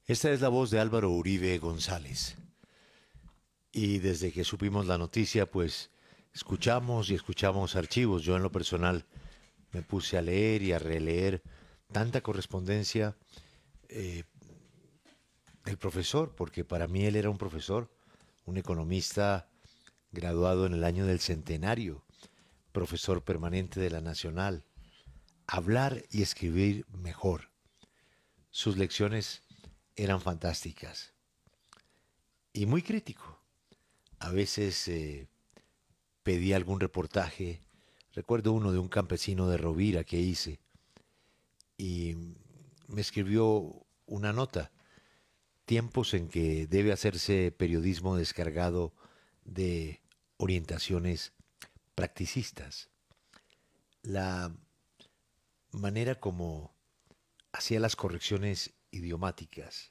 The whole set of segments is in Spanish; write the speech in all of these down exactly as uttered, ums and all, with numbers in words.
Esta es la voz de Álvaro Uribe González. Y desde que supimos la noticia, pues escuchamos y escuchamos archivos. Yo en lo personal me puse a leer y a releer tanta correspondencia eh, del profesor, porque para mí él era un profesor, un economista graduado en el año del centenario, profesor permanente de la Nacional. Hablar y escribir mejor. Sus lecciones eran fantásticas y muy crítico. A veces eh, pedí algún reportaje. Recuerdo uno de un campesino de Rovira que hice y me escribió una nota. Tiempos en que debe hacerse periodismo descargado de orientaciones practicistas. La manera como hacía las correcciones idiomáticas.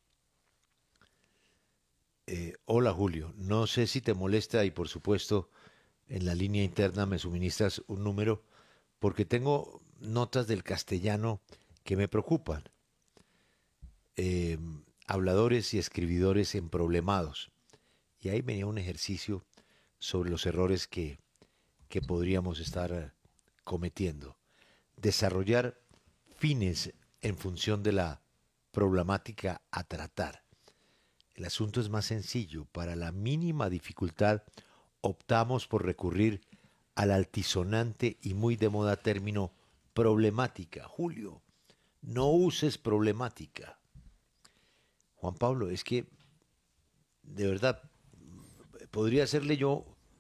Eh, hola Julio, no sé si te molesta y por supuesto en la línea interna me suministras un número porque tengo notas del castellano que me preocupan. Eh, Habladores y escribidores emproblemados. Y ahí venía un ejercicio sobre los errores que, que podríamos estar eh, cometiendo. Desarrollar fines en función de la problemática a tratar. El asunto es más sencillo. Para la mínima dificultad optamos por recurrir al altisonante y muy de moda término problemática. Julio, no uses problemática. Juan Pablo, es que de verdad podría hacerle yo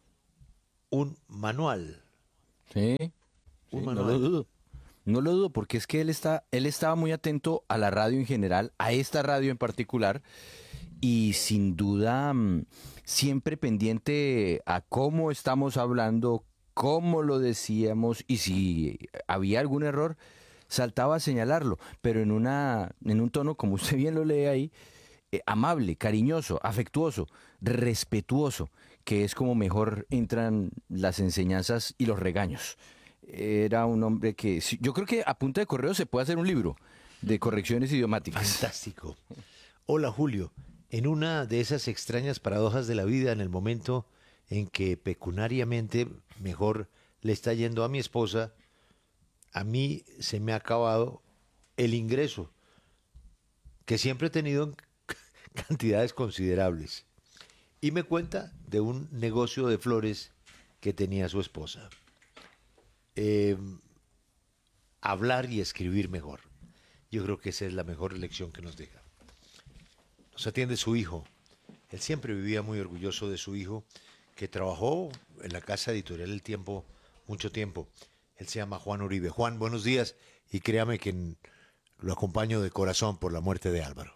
un manual, Sí, un sí, no lo manual. dudo. No lo dudo, porque es que él está, él estaba muy atento a la radio en general, a esta radio en particular, y sin duda mm, siempre pendiente a cómo estamos hablando, cómo lo decíamos, y si había algún error, saltaba a señalarlo, pero en una, en un tono, como usted bien lo lee ahí, eh, amable, cariñoso, afectuoso, respetuoso, que es como mejor entran las enseñanzas y los regaños. Era un hombre que, sí, yo creo que a punta de correo se puede hacer un libro de correcciones idiomáticas. Fantástico. Hola Julio, en una de esas extrañas paradojas de la vida, en el momento en que pecuniariamente mejor le está yendo a mi esposa, a mí se me ha acabado el ingreso, que siempre he tenido en cantidades considerables. Y me cuenta de un negocio de flores que tenía su esposa. Eh, Hablar y escribir mejor. Yo creo que esa es la mejor lección que nos deja. Nos atiende su hijo. Él siempre vivía muy orgulloso de su hijo, que trabajó en la casa editorial El Tiempo mucho tiempo. Él se llama Juan Uribe. Juan, buenos días y créame que lo acompaño de corazón por la muerte de Álvaro.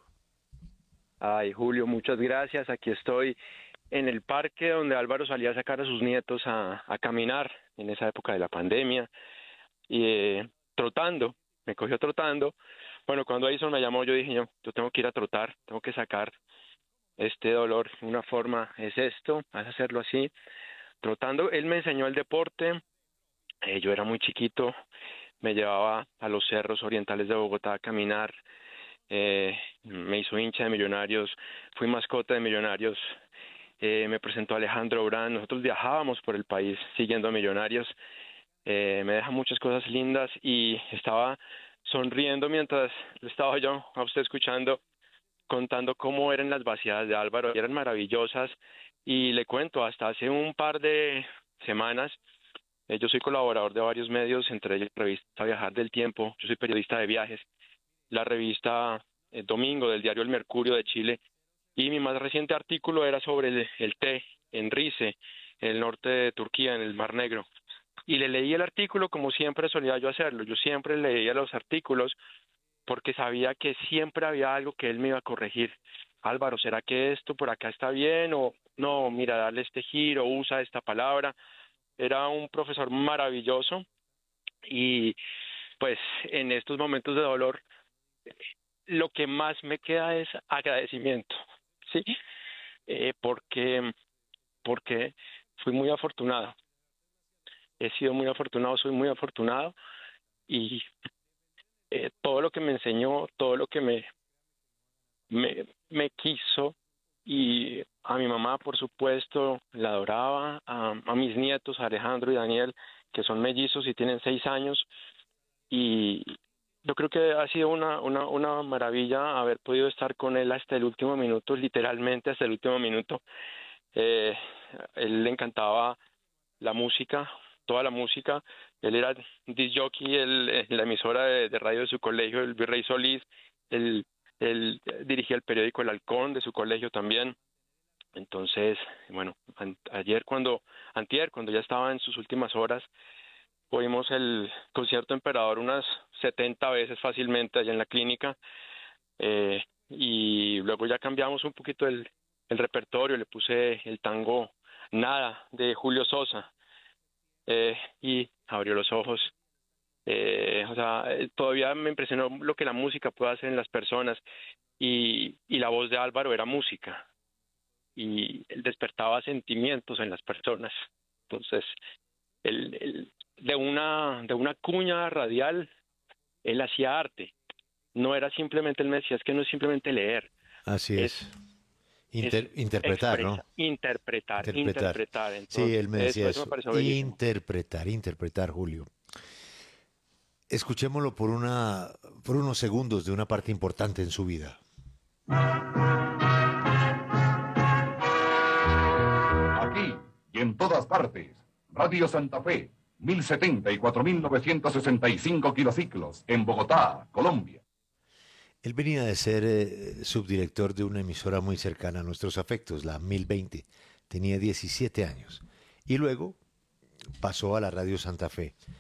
Ay, Julio, muchas gracias. Aquí estoy en el parque donde Álvaro salía a sacar a sus nietos a, a caminar en esa época de la pandemia y eh, trotando, me cogió trotando. Bueno, cuando Edison me llamó, yo dije, yo, yo tengo que ir a trotar, tengo que sacar este dolor. Una forma es esto, vas a hacerlo así, trotando. Él me enseñó el deporte, eh, yo era muy chiquito, me llevaba a los cerros orientales de Bogotá a caminar, eh, me hizo hincha de Millonarios, fui mascota de Millonarios, eh, me presentó Alejandro Brand, nosotros viajábamos por el país siguiendo a Millonarios, eh, me deja muchas cosas lindas y estaba sonriendo mientras estaba yo a usted escuchando, contando cómo eran las vaciadas de Álvaro, y eran maravillosas y le cuento, hasta hace un par de semanas, eh, yo soy colaborador de varios medios, entre ellos la revista Viajar del Tiempo, yo soy periodista de viajes, la revista eh, Domingo del diario El Mercurio de Chile, y mi más reciente artículo era sobre el, el té en Rize, en el norte de Turquía, en el Mar Negro. Y le leí el artículo como siempre solía yo hacerlo. Yo siempre leía los artículos porque sabía que siempre había algo que él me iba a corregir. Álvaro, ¿será que esto por acá está bien? O no, mira, dale este giro, usa esta palabra. Era un profesor maravilloso y pues en estos momentos de dolor lo que más me queda es agradecimiento, ¿sí? Eh, porque, porque fui muy afortunado, he sido muy afortunado, soy muy afortunado y eh, todo lo que me enseñó, todo lo que me me, me quiso, y a mi mamá, por supuesto, la adoraba, a, a mis nietos, a Alejandro y Daniel, que son mellizos y tienen seis años, y yo creo que ha sido una, una, una maravilla haber podido estar con él hasta el último minuto, literalmente hasta el último minuto. Eh, él le encantaba la música, toda la música. Él era disc jockey él, en la emisora de, de radio de su colegio, el Virrey Solís. Él, él dirigía el periódico El Halcón de su colegio también. Entonces, bueno, an, ayer cuando, antier, cuando ya estaba en sus últimas horas, oímos el concierto Emperador unas setenta veces fácilmente allá en la clínica, eh, y luego ya cambiamos un poquito el, el repertorio, le puse el tango Nada de Julio Sosa, eh, y abrió los ojos. Eh, o sea, todavía me impresionó lo que la música puede hacer en las personas, y, y la voz de Álvaro era música, y él despertaba sentimientos en las personas. Entonces, él, él, de una de una cuña radial, él hacía arte. No era simplemente, él me decía, es que no es simplemente leer. Así es. es Inter, es interpretar, expresa, ¿no? Interpretar, interpretar. interpretar. Entonces, sí, él me decía eso. eso. eso interpretar, interpretar, Julio. Escuchémoslo por, una, por unos segundos de una parte importante en su vida. Aquí y en todas partes, Radio Santa Fe, mil setenta y cuatro mil novecientos sesenta y cinco kilociclos, en Bogotá, Colombia. Él venía de ser eh, subdirector de una emisora muy cercana a nuestros afectos, la mil veinte. Tenía diecisiete años. Y luego pasó a la Radio Santa Fe.